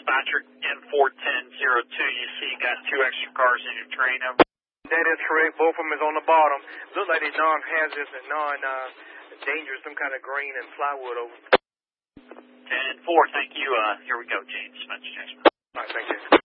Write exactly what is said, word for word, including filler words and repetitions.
dispatcher, N four ten zero two. You see you got two extra cars in your train. Over. That is correct. Both of them is on the bottom. Look like they're non-hazardous and non-dangerous, uh, some kind of grain and plywood over. ten four, thank you. Uh, here we go, James. Dispatcher James. All right, thank you.